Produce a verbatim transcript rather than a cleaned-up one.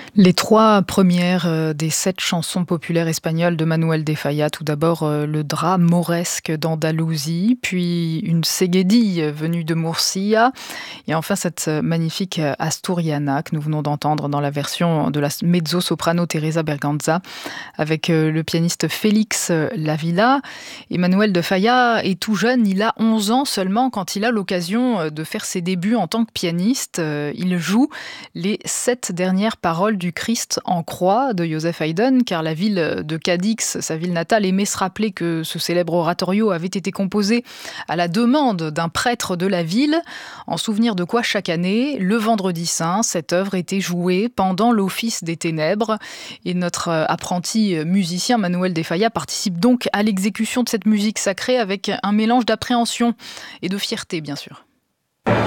Les trois premières euh, des sept chansons populaires espagnoles de Manuel de Falla. Tout d'abord, euh, le drame mauresque d'Andalousie, puis une ségédille venue de Murcia, et enfin cette euh, magnifique euh, Asturiana que nous venons d'entendre dans la version de la mezzo-soprano Teresa Berganza avec euh, le pianiste Félix euh, Lavilla. Emmanuel de Falla est tout jeune, il a onze ans seulement quand il a l'occasion euh, de faire ses débuts en tant que pianiste. Euh, Il joue les sept dernières paroles du Christ en croix de Joseph Haydn, car la ville de Cadix, sa ville natale, aimait se rappeler que ce célèbre oratorio avait été composé à la demande d'un prêtre de la ville, en souvenir de quoi chaque année, le vendredi saint, cette œuvre était jouée pendant l'office des ténèbres. Et notre apprenti musicien Manuel de Falla participe donc à l'exécution de cette musique sacrée avec un mélange d'appréhension et de fierté, bien sûr.